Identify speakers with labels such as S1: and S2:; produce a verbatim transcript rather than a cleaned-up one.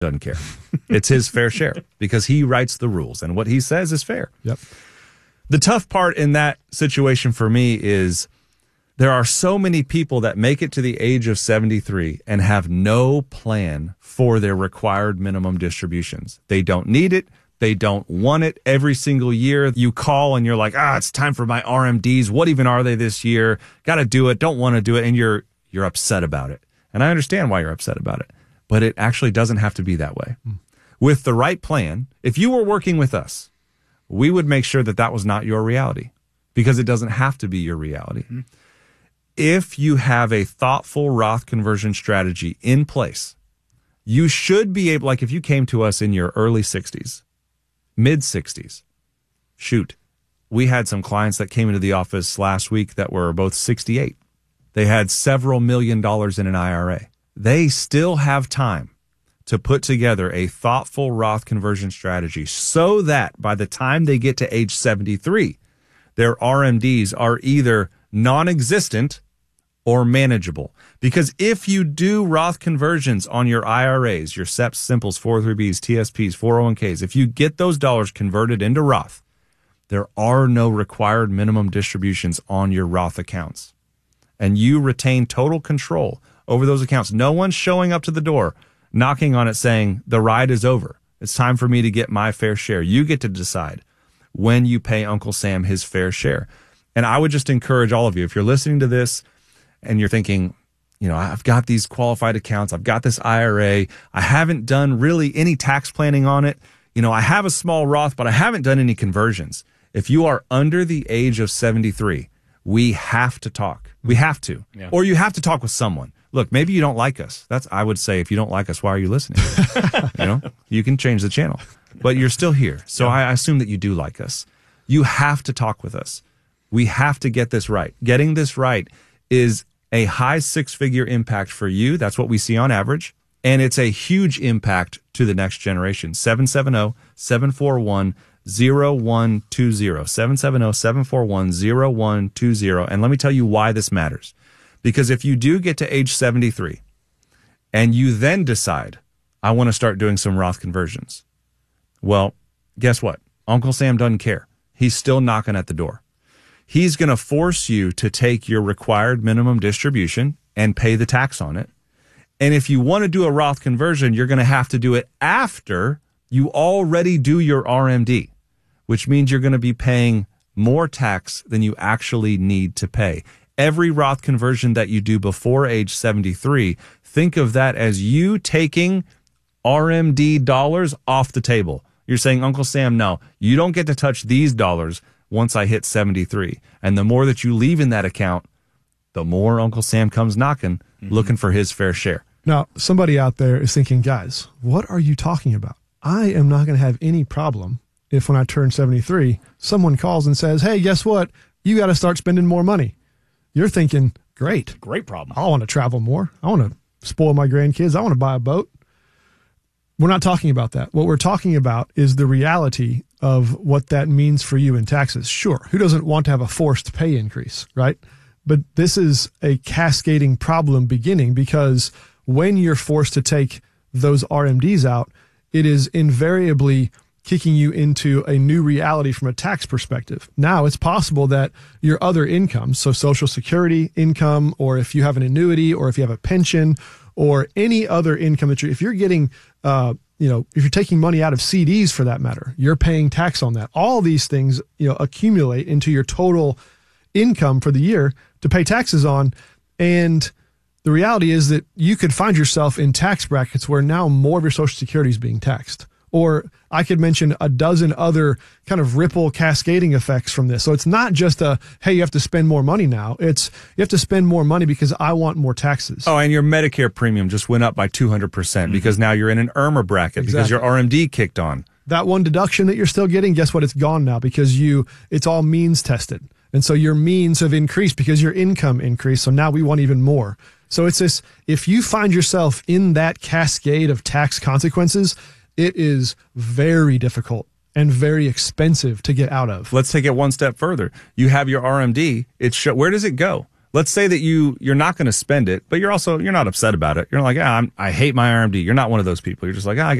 S1: doesn't care. It's his fair share because he writes the rules and what he says is fair.
S2: Yep.
S1: The tough part in that situation for me is there are so many people that make it to the age of seventy-three and have no plan for their required minimum distributions. They don't need it. They don't want it. Every single year you call and you're like, ah, it's time for my R M Ds. What even are they this year? Got to do it. Don't want to do it. And you're, you're upset about it. And I understand why you're upset about it, but it actually doesn't have to be that way. Mm. With the right plan, if you were working with us, we would make sure that that was not your reality because it doesn't have to be your reality. Mm. If you have a thoughtful Roth conversion strategy in place, you should be able, like if you came to us in your early sixties, mid sixties, shoot, we had some clients that came into the office last week that were both sixty-eight. They had several million dollars in an I R A. They still have time to put together a thoughtful Roth conversion strategy so that by the time they get to age seventy-three, their R M Ds are either non-existent or manageable. Because if you do Roth conversions on your I R As, your S E Ps, Simples, four oh three Bs, T S Ps, four oh one Ks, if you get those dollars converted into Roth, there are no required minimum distributions on your Roth accounts. And you retain total control over those accounts. No one's showing up to the door, knocking on it saying, the ride is over. It's time for me to get my fair share. You get to decide when you pay Uncle Sam his fair share. And I would just encourage all of you, if you're listening to this and you're thinking, you know, I've got these qualified accounts, I've got this I R A, I haven't done really any tax planning on it. You know, I have a small Roth, but I haven't done any conversions. If you are under the age of seventy-three, we have to talk. We have to. Yeah. Or you have to talk with someone. Look, maybe you don't like us. That's, I would say, if you don't like us, why are you listening? You know, you can change the channel, but you're still here. So yeah. I assume that you do like us. You have to talk with us. We have to get this right. Getting this right is a high six-figure impact for you. That's what we see on average. And it's a huge impact to the next generation. seven seven zero, seven four one, zero one two zero. seven seven zero, seven four one, zero one two zero. And let me tell you why this matters. Because if you do get to age seventy-three and you then decide, I want to start doing some Roth conversions, well, guess what? Uncle Sam doesn't care. He's still knocking at the door. He's going to force you to take your required minimum distribution and pay the tax on it. And if you want to do a Roth conversion, you're going to have to do it after you already do your R M D, which means you're going to be paying more tax than you actually need to pay. Every Roth conversion that you do before age seventy-three, think of that as you taking R M D dollars off the table. You're saying, Uncle Sam, no, you don't get to touch these dollars once I hit seventy-three. And the more that you leave in that account, the more Uncle Sam comes knocking, mm-hmm. looking for his fair share.
S2: Now, somebody out there is thinking, guys, what are you talking about? I am not going to have any problem if when I turn seventy-three, someone calls and says, hey, guess what? You got to start spending more money. You're thinking, great.
S3: Great problem.
S2: I want to travel more. I want to spoil my grandkids. I want to buy a boat. We're not talking about that. What we're talking about is the reality of what that means for you in taxes. Sure, who doesn't want to have a forced pay increase, right? But this is a cascading problem beginning because when you're forced to take those R M Ds out, it is invariably kicking you into a new reality from a tax perspective. Now, it's possible that your other incomes, so Social Security income, or if you have an annuity, or if you have a pension, or any other income that you're, if you're getting, uh, you know, if you're taking money out of C Ds for that matter, you're paying tax on that. All these things, you know, accumulate into your total income for the year to pay taxes on. And the reality is that you could find yourself in tax brackets where now more of your Social Security is being taxed. Or I could mention a dozen other kind of ripple cascading effects from this. So it's not just a, hey, you have to spend more money now. It's you have to spend more money because I want more taxes.
S1: Oh, and your Medicare premium just went up by two hundred percent mm-hmm. because now you're in an IRMA bracket exactly. because your R M D kicked on.
S2: That one deduction that you're still getting, guess what? It's gone now because you it's all means tested. And so your means have increased because your income increased. So now we want even more. So it's this, if you find yourself in that cascade of tax consequences, it is very difficult and very expensive to get out of.
S1: Let's take it one step further. You have your R M D. It's show, where does it go? let's say that you you're not going to spend it, but you're also you're not upset about it. You're like, ah, I'm, I hate my R M D. You're not one of those people. You're just like, ah, I